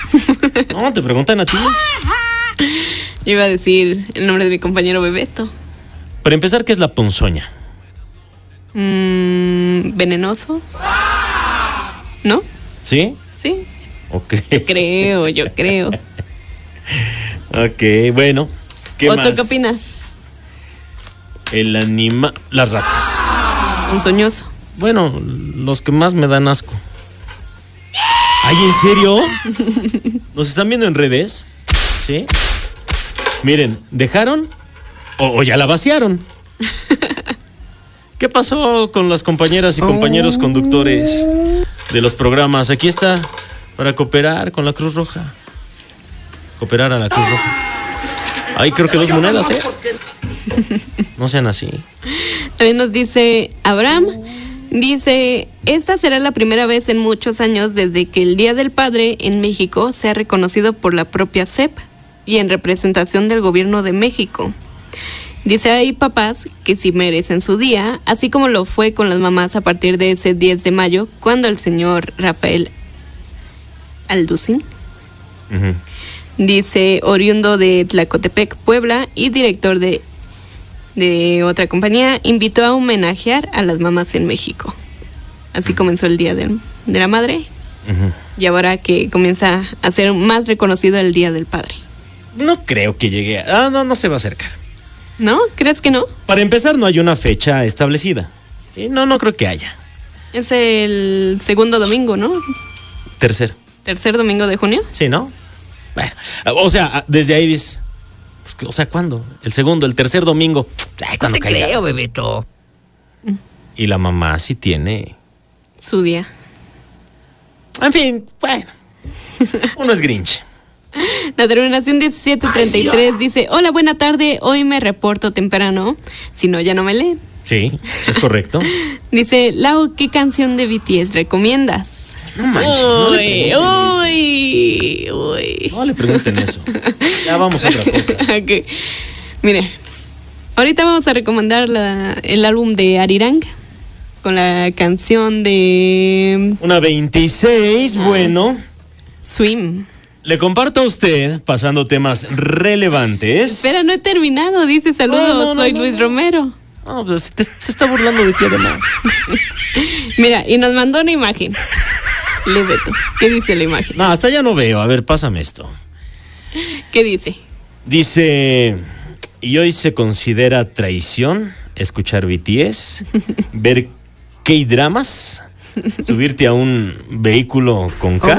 No, te preguntan a ti. Yo iba a decir el nombre de mi compañero Bebeto. Para empezar, ¿qué es la ponzoña? ¿Venenosos? ¿No? ¿Sí? Sí. Ok. Yo creo. Ok, bueno. ¿Qué ¿O más? tú qué opinas? Las ratas. Ponzoñoso. Bueno, los que más me dan asco. ¿Ay, en serio? ¿Nos están viendo en redes? ¿Sí? Miren, ¿dejaron? ¿O ya la vaciaron? ¿Qué pasó con las compañeras y compañeros conductores de los programas? Aquí está, para cooperar con la Cruz Roja. Cooperar a la Cruz Roja. Ay, creo que 2 monedas, ¿eh? No sean así. También nos dice Abraham. Dice, esta será la primera vez en muchos años desde que el Día del Padre en México sea reconocido por la propia SEP y en representación del gobierno de México. Dice, hay papás que sí merecen su día, así como lo fue con las mamás a partir de ese 10 de mayo, cuando el señor Rafael Alducin, dice, oriundo de Tlacotepec, Puebla, y director de otra compañía, invitó a homenajear a las mamás en México. Así comenzó el Día de la Madre. Y ahora que comienza a ser más reconocido el Día del Padre. No creo que llegue a... no se va a acercar. ¿No? ¿Crees que no? Para empezar, no hay una fecha establecida. Y no creo que haya. Es el segundo domingo, ¿no? Tercer domingo de junio. Sí, ¿no? Bueno, o sea, desde ahí dices... Pues, o sea, ¿cuándo? ¿El segundo, el tercer domingo? Ay, ¿cuándo caiga? No te creo, Bebeto. Y la mamá sí tiene... Su día. En fin, bueno. Uno es Grinch. La terminación 1733 dice, hola, buena tarde, hoy me reporto temprano, si no ya no me leen. Sí, es correcto. Dice, Lau, ¿qué canción de BTS recomiendas? No manches, no le pregunten. Uy. No le pregunten eso. Ya vamos a otra cosa. Okay. Mire, ahorita vamos a recomendar el álbum de Arirang con la canción de... Una 26, bueno. Swim. Le comparto a usted, pasando temas relevantes. Espera, no he terminado, dice saludos, soy Luis Romero. No, pues se está burlando de ti además. Mira, y nos mandó una imagen. Leveto, ¿qué dice la imagen? No, hasta ya no veo, a ver, pásame esto. ¿Qué dice? Dice, y hoy se considera traición escuchar BTS, ver K-dramas, subirte a un vehículo con K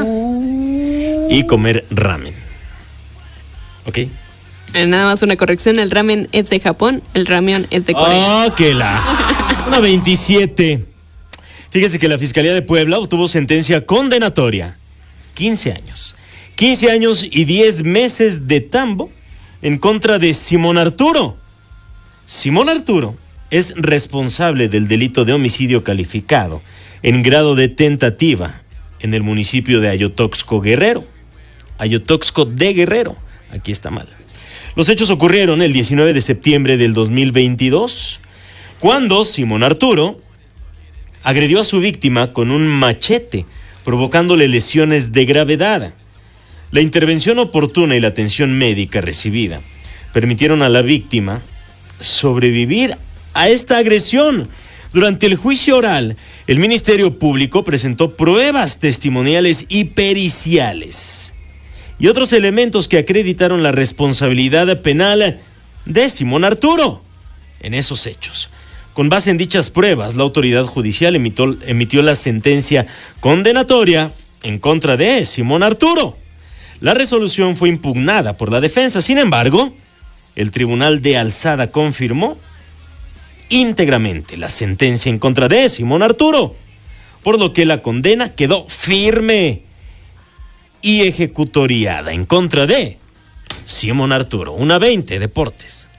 y comer ramen. ¿Ok? Nada más una corrección, el ramen es de Japón, el ramión es de Corea. Una 27. Fíjese que la Fiscalía de Puebla obtuvo sentencia condenatoria. 15 años. 15 años y 10 meses de tambo en contra de Simón Arturo. Simón Arturo es responsable del delito de homicidio calificado en grado de tentativa en el municipio de Ayotoxco, Guerrero. Ayotoxco de Guerrero. Aquí está mal. Los hechos ocurrieron el 19 de septiembre del 2022, cuando Simón Arturo agredió a su víctima con un machete, provocándole lesiones de gravedad. La intervención oportuna y la atención médica recibida permitieron a la víctima sobrevivir a esta agresión. Durante el juicio oral, el Ministerio Público presentó pruebas testimoniales y periciales y otros elementos que acreditaron la responsabilidad penal de Simón Arturo en esos hechos. Con base en dichas pruebas, la autoridad judicial emitió la sentencia condenatoria en contra de Simón Arturo. La resolución fue impugnada por la defensa. Sin embargo, el Tribunal de Alzada confirmó íntegramente la sentencia en contra de Simón Arturo, por lo que la condena quedó firme y ejecutoriada en contra de Simón Arturo. Una 20, Deportes.